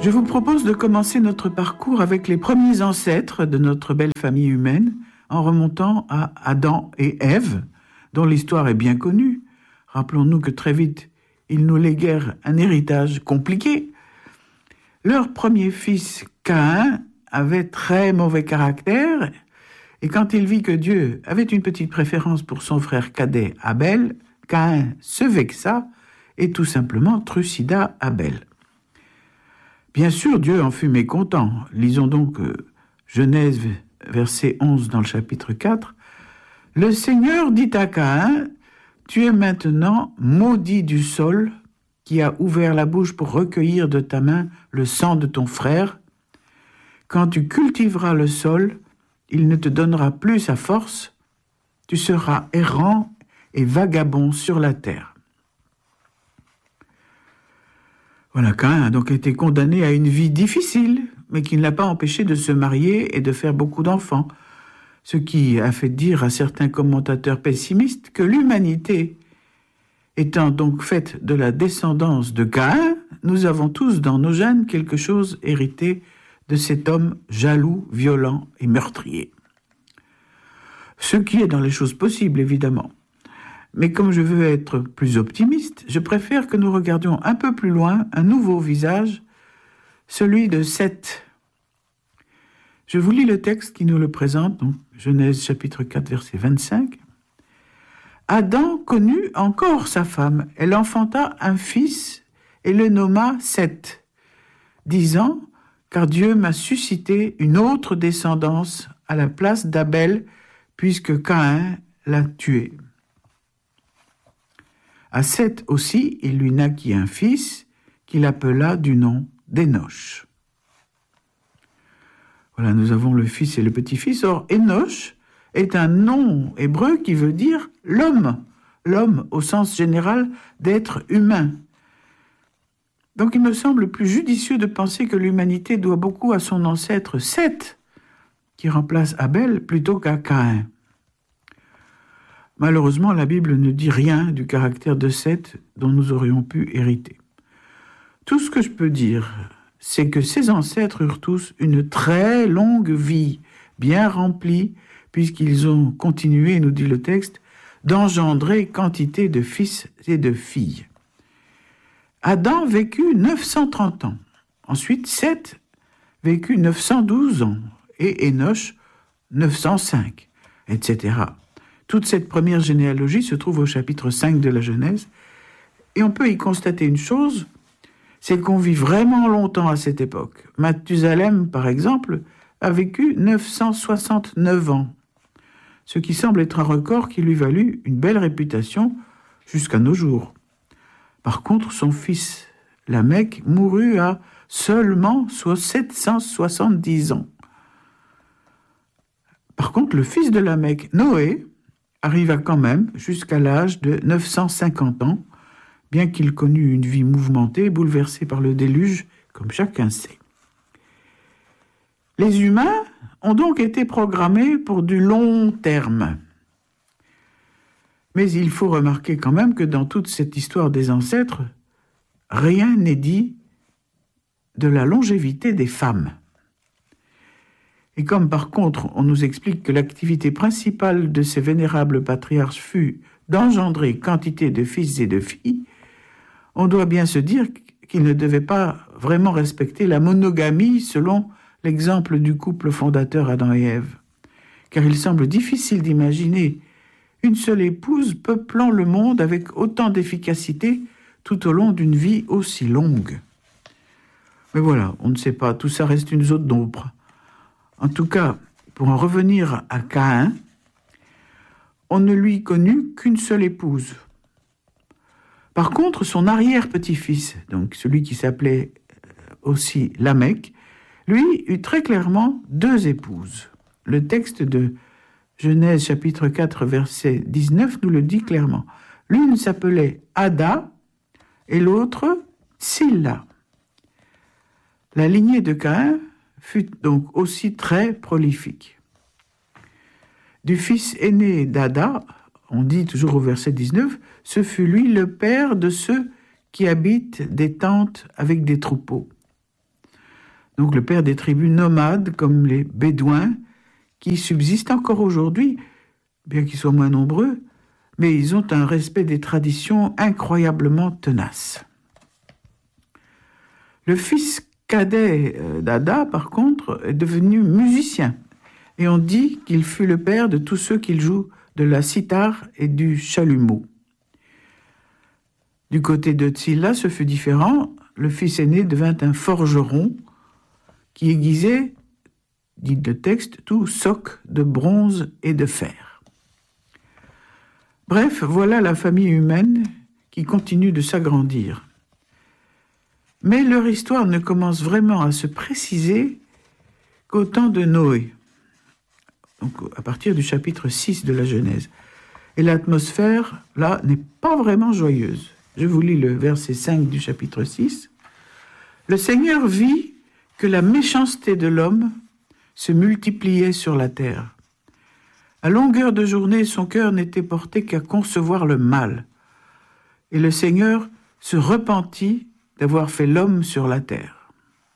Je vous propose de commencer notre parcours avec les premiers ancêtres de notre belle famille humaine, en remontant à Adam et Ève, dont l'histoire est bien connue. Rappelons-nous que très vite, ils nous léguèrent un héritage compliqué. Leur premier fils, Caïn, avait très mauvais caractère, et quand il vit que Dieu avait une petite préférence pour son frère cadet Abel, Caïn se vexa et tout simplement trucida Abel. Bien sûr, Dieu en fut mécontent. Lisons donc Genèse, verset 11 dans le chapitre 4. « Le Seigneur dit à Caïn, « Tu es maintenant maudit du sol qui a ouvert la bouche pour recueillir de ta main le sang de ton frère. Quand tu cultiveras le sol, il ne te donnera plus sa force. Tu seras errant et vagabond sur la terre. » Voilà, Caïn a donc été condamné à une vie difficile, mais qui ne l'a pas empêché de se marier et de faire beaucoup d'enfants, ce qui a fait dire à certains commentateurs pessimistes que l'humanité étant donc faite de la descendance de Caïn, nous avons tous dans nos gènes quelque chose hérité de cet homme jaloux, violent et meurtrier. Ce qui est dans les choses possibles, évidemment. Mais comme je veux être plus optimiste, je préfère que nous regardions un peu plus loin un nouveau visage, celui de Seth. Je vous lis le texte qui nous le présente, donc Genèse chapitre 4, verset 25. « Adam connut encore sa femme. Elle enfanta un fils et le nomma Seth, disant « Car Dieu m'a suscité une autre descendance à la place d'Abel, puisque Caïn l'a tué. » À Seth aussi, il lui naquit un fils qu'il appela du nom d'Énoch. Voilà, nous avons le fils et le petit-fils. Or, Énoch est un nom hébreu qui veut dire l'homme. L'homme au sens général d'être humain. Donc, il me semble plus judicieux de penser que l'humanité doit beaucoup à son ancêtre Seth, qui remplace Abel plutôt qu'à Caïn. Malheureusement, la Bible ne dit rien du caractère de Seth dont nous aurions pu hériter. Tout ce que je peux dire, c'est que ses ancêtres eurent tous une très longue vie, bien remplie, puisqu'ils ont continué, nous dit le texte, d'engendrer quantité de fils et de filles. Adam vécut 930 ans. Ensuite, Seth vécut 912 ans et Énoch 905, etc. Toute cette première généalogie se trouve au chapitre 5 de la Genèse, et on peut y constater une chose, c'est qu'on vit vraiment longtemps à cette époque. Mathusalem, par exemple, a vécu 969 ans, ce qui semble être un record qui lui valut une belle réputation jusqu'à nos jours. Par contre, son fils, Lamech, mourut à seulement 770 ans. Par contre, le fils de Lamech, Noé, arriva quand même jusqu'à l'âge de 950 ans, bien qu'il connût une vie mouvementée, bouleversée par le déluge, comme chacun sait. Les humains ont donc été programmés pour du long terme. Mais il faut remarquer quand même que dans toute cette histoire des ancêtres, rien n'est dit de la longévité des femmes. Et comme par contre on nous explique que l'activité principale de ces vénérables patriarches fut d'engendrer quantité de fils et de filles, on doit bien se dire qu'ils ne devaient pas vraiment respecter la monogamie selon l'exemple du couple fondateur Adam et Ève. Car il semble difficile d'imaginer une seule épouse peuplant le monde avec autant d'efficacité tout au long d'une vie aussi longue. Mais voilà, on ne sait pas, tout ça reste une zone d'ombre. En tout cas, pour en revenir à Caïn, on ne lui connut qu'une seule épouse. Par contre, son arrière-petit-fils, donc celui qui s'appelait aussi Lamech, lui eut très clairement 2 épouses. Le texte de Genèse chapitre 4, verset 19 nous le dit clairement. L'une s'appelait Ada et l'autre Tsilla. La lignée de Caïn fut donc aussi très prolifique. Du fils aîné d'Ada, on dit toujours au verset 19, ce fut lui le père de ceux qui habitent des tentes avec des troupeaux. Donc le père des tribus nomades, comme les Bédouins, qui subsistent encore aujourd'hui, bien qu'ils soient moins nombreux, mais ils ont un respect des traditions incroyablement tenace. Le fils cadet d'Ada, par contre, est devenu musicien, et on dit qu'il fut le père de tous ceux qui jouent de la cithare et du chalumeau. Du côté de Tsilla, ce fut différent. Le fils aîné devint un forgeron qui aiguisait, dit le texte, tout soc de bronze et de fer. Bref, voilà la famille humaine qui continue de s'agrandir. Mais leur histoire ne commence vraiment à se préciser qu'au temps de Noé, donc à partir du chapitre 6 de la Genèse. Et l'atmosphère, là, n'est pas vraiment joyeuse. Je vous lis le verset 5 du chapitre 6. « Le Seigneur vit que la méchanceté de l'homme se multipliait sur la terre. À longueur de journée, son cœur n'était porté qu'à concevoir le mal. Et le Seigneur se repentit d'avoir fait l'homme sur la terre. »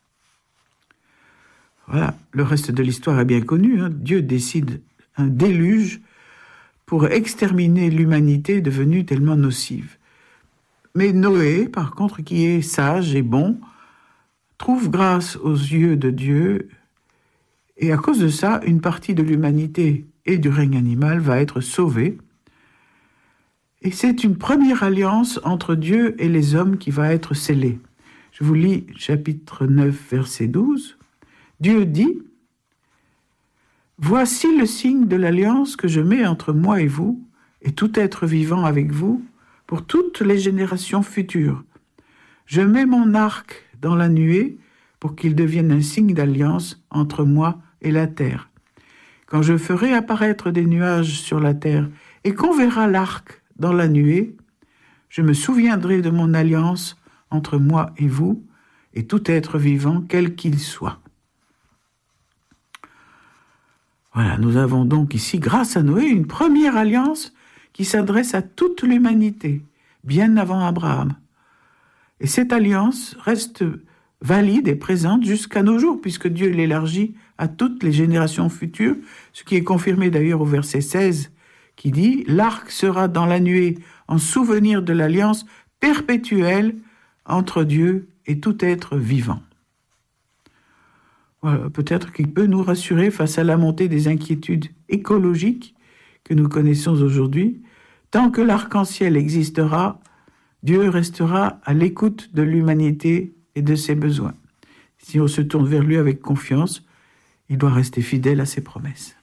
Voilà, le reste de l'histoire est bien connu. Dieu décide un déluge pour exterminer l'humanité devenue tellement nocive. Mais Noé, par contre, qui est sage et bon, trouve grâce aux yeux de Dieu, et à cause de ça, une partie de l'humanité et du règne animal va être sauvée. Et c'est une première alliance entre Dieu et les hommes qui va être scellée. Je vous lis chapitre 9, verset 12. Dieu dit « Voici le signe de l'alliance que je mets entre moi et vous, et tout être vivant avec vous, pour toutes les générations futures. Je mets mon arc dans la nuée pour qu'il devienne un signe d'alliance entre moi et la terre. Quand je ferai apparaître des nuages sur la terre et qu'on verra l'arc dans la nuée, je me souviendrai de mon alliance entre moi et vous et tout être vivant, quel qu'il soit. » Voilà, nous avons donc ici, grâce à Noé, une première alliance qui s'adresse à toute l'humanité, bien avant Abraham. Et cette alliance reste valide et présente jusqu'à nos jours, puisque Dieu l'élargit à toutes les générations futures, ce qui est confirmé d'ailleurs au verset 16, qui dit « L'arc sera dans la nuée en souvenir de l'alliance perpétuelle entre Dieu et tout être vivant. » Voilà, peut-être qu'il peut nous rassurer face à la montée des inquiétudes écologiques que nous connaissons aujourd'hui. Tant que l'arc-en-ciel existera, Dieu restera à l'écoute de l'humanité et de ses besoins. Si on se tourne vers lui avec confiance, il doit rester fidèle à ses promesses.